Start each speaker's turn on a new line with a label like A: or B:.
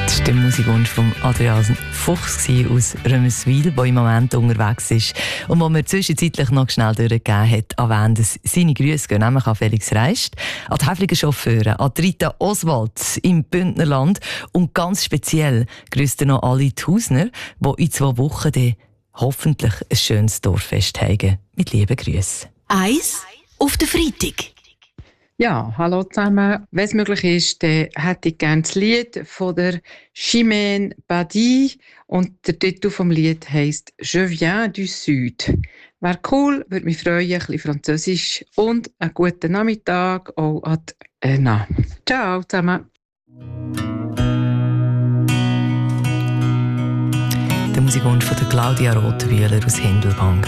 A: Das war der Musikwunsch von Adrian Fuchs aus Römerswil, der im Moment unterwegs ist und wo mir zwischenzeitlich noch schnell durchgegeben hat, an wen seine Grüße gehen, nämlich an Felix Reist, an die Häfliger Chauffeure, an Rita Oswald im Bündnerland und ganz speziell grüßt er noch alle die Hausner, die in 2 Wochen dann hoffentlich ein schönes Dorffest haben. Mit lieben Grüßen.
B: Eis auf den Freitag.
C: Ja, hallo zusammen. Wenn es möglich ist, dann hätte ich gerne das Lied von der Chimène Badi und der Titel vom Lied heisst «Je viens du Sud». Wäre cool, würde mich freuen, ein bisschen Französisch und einen guten Nachmittag auch an Anna. Ciao zusammen.
A: Der Musikwunsch von der Claudia Rothweiler aus Hindelbank.